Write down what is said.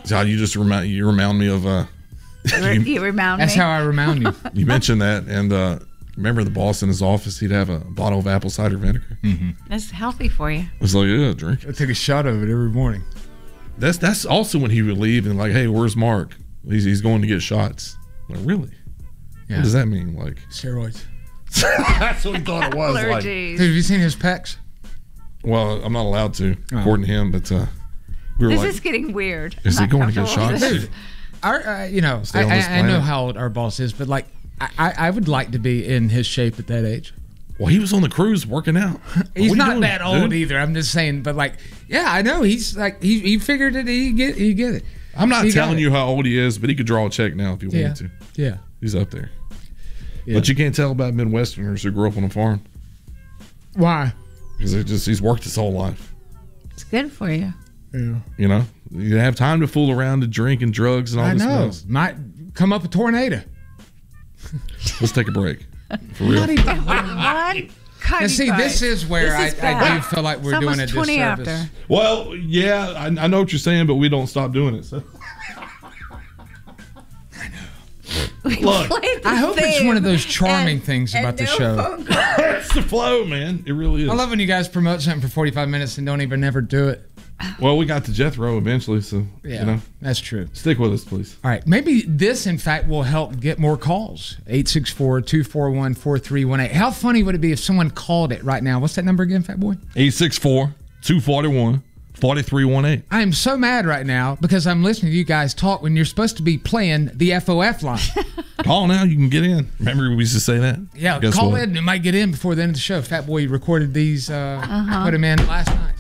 So you just remind me of. You remind me. That's how I remind you. You mentioned that, and remember the boss in his office? He'd have a bottle of apple cider vinegar. Mm-hmm. That's healthy for you. It's like, yeah, drink it. I take a shot of it every morning. That's also when he would leave and like, hey, where's Mark? He's going to get shots. Like, really? Yeah. What does that mean? Like steroids. That's what he thought it was. Like, dude, have you seen his pecs? Well, I'm not allowed to, according to him. But we were this like, is getting weird. Is he going to get shots? Dude, I know how old our boss is, but like, I would like to be in his shape at that age. Well, he was on the cruise working out. He's not that old dude? either. I'm just saying, but like, yeah, I know he's like he figured it. He get it. I'm not telling you how old he is, but he could draw a check now if he wanted to. Yeah, he's up there. Yeah. But you can't tell about Midwesterners who grew up on a farm. Why? Because he's worked his whole life. It's good for you. Yeah. You know, you have time to fool around and drink and drugs and all this mess. Might come up a tornado. Let's take a break. For real. Now, see, this is where I do feel like we're doing a disservice. Well, yeah, I know what you're saying, but we don't stop doing it. So. Look, I hope it's one of those charming things about the show. It's the flow, man. It really is. I love when you guys promote something for 45 minutes and don't even ever do it. Well, we got to Jethro eventually, so yeah, you know, that's true. Stick with us, please. All right, maybe this, in fact, will help get more calls. 864-241-4318. How funny would it be if someone called it right now? What's that number again, Fat Boy? 864-241-4318. I am so mad right now because I'm listening to you guys talk when you're supposed to be playing the FOF line. Call now, you can get in. Remember we used to say that? Yeah, call in. It might get in before the end of the show. Fat Boy recorded these, put them in last night.